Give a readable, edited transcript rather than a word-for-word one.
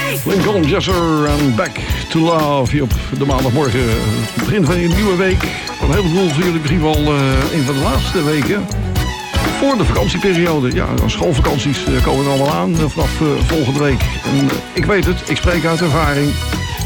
Lincoln Jesser en Back to Love hier op de maandagmorgen. Het begin van een nieuwe week. Voor een heleboel van jullie misschien wel een van de laatste weken. Voor de vakantieperiode. Ja, schoolvakanties komen er allemaal aan vanaf volgende week. En ik weet het, ik spreek uit ervaring.